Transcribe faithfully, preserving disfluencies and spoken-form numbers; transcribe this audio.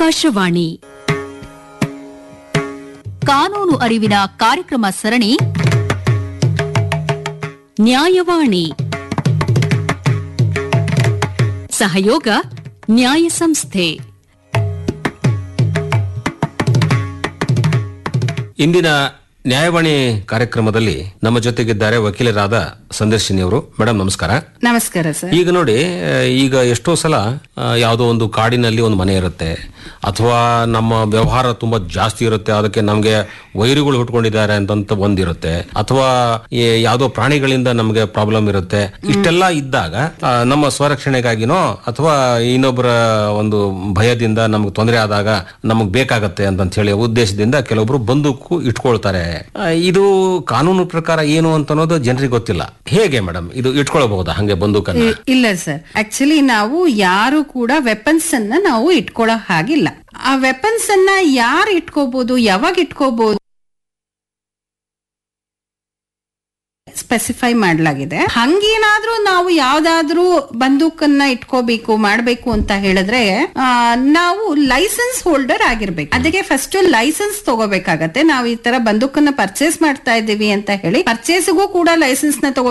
ಆಕಾಶವಾಣಿ ಕಾನೂನು ಅರಿವಿನ ಕಾರ್ಯಕ್ರಮ ಸರಣಿ ನ್ಯಾಯವಾಣಿ. ಸಹಯೋಗ ನ್ಯಾಯ ಸಂಸ್ಥೆ. ಇಂದಿನ ನ್ಯಾಯವಾಣಿ ಕಾರ್ಯಕ್ರಮದಲ್ಲಿ ನಮ್ಮ ಜೊತೆಗಿದ್ದಾರೆ ವಕೀಲರಾದ ಸಂದರ್ಶಿನಿಯವರು. ಮೇಡಮ್ ನಮಸ್ಕಾರ. ನಮಸ್ಕಾರ ಸರ್. ಈಗ ನೋಡಿ, ಈಗ ಎಷ್ಟೋ ಸಲ ಯಾವುದೋ ಒಂದು ಕಾಡಿನಲ್ಲಿ ಒಂದು ಮನೆ ಇರುತ್ತೆ, ಅಥವಾ ನಮ್ಮ ವ್ಯವಹಾರ ತುಂಬಾ ಜಾಸ್ತಿ ಇರುತ್ತೆ, ಅದಕ್ಕೆ ನಮ್ಗೆ ವೈರಿಗಳು ಹುಟ್ಕೊಂಡಿದ್ದಾರೆ ಅಂತ ಒಂದಿರುತ್ತೆ, ಅಥವಾ ಯಾವುದೋ ಪ್ರಾಣಿಗಳಿಂದ ನಮ್ಗೆ ಪ್ರಾಬ್ಲಮ್ ಇರುತ್ತೆ. ಇಷ್ಟೆಲ್ಲ ಇದ್ದಾಗ ನಮ್ಮ ಸ್ವರಕ್ಷಣೆಗಾಗಿನೋ ಅಥವಾ ಇನ್ನೊಬ್ಬರ ಒಂದು ಭಯದಿಂದ ನಮ್ಗೆ ತೊಂದರೆ ಆದಾಗ ನಮಗ್ ಬೇಕಾಗತ್ತೆ ಅಂತ ಹೇಳಿ ಉದ್ದೇಶದಿಂದ ಕೆಲವೊಬ್ರು ಬಂದೂಕು ಇಟ್ಕೊಳ್ತಾರೆ. ಇದು ಕಾನೂನು ಪ್ರಕಾರ ಏನು ಅಂತ ಅನ್ನೋದು ಜನರಿಗೆ ಗೊತ್ತಿಲ್ಲ. ಹೇಗೆ ಮೇಡಮ್ ಇದು ಇಟ್ಕೊಳ್ಬಹುದಾ ಹಂಗೆ ಬಂದೂಕನ್ನ? ಇಲ್ಲ ಸರ್, ಆಕ್ಚುಲಿ ನಾವು ಯಾರು ಕೂಡ ವೆಪನ್ಸ್ ಅನ್ನ ನಾವು ಇಟ್ಕೊಳ್ಳೋ ಹಾಗಿಲ್ಲ. ಆ ವೆಪನ್ಸ್ ಅನ್ನ ಯಾರು ಇಟ್ಕೋಬಹುದು, ಯಾವಾಗ ಇಟ್ಕೋಬಹುದು ಸ್ಪೆಸಿಫೈ ಮಾಡಲಾಗಿದೆ. ಹಂಗೇನಾದ್ರೂ ನಾವು ಯಾವ್ದಾದ್ರೂ ಬಂದೂಕನ್ನ ಇಟ್ಕೋಬೇಕು ಮಾಡ್ಬೇಕು ಅಂತ ಹೇಳಿದ್ರೆ ನಾವು ಲೈಸೆನ್ಸ್ ಹೋಲ್ಡರ್ ಆಗಿರ್ಬೇಕು. ಅದಕ್ಕೆ ಫಸ್ಟ್ ಲೈಸೆನ್ಸ್ ತಗೋಬೇಕಾಗತ್ತೆ. ನಾವು ಈ ತರ ಬಂದೂಕನ್ನ ಪರ್ಚೇಸ್ ಮಾಡ್ತಾ ಇದ್ದೀವಿ ಅಂತ ಹೇಳಿ ಪರ್ಚೇಸ್ಗೂ ಕೂಡ ಲೈಸೆನ್ಸ್ ನ ತಗೋ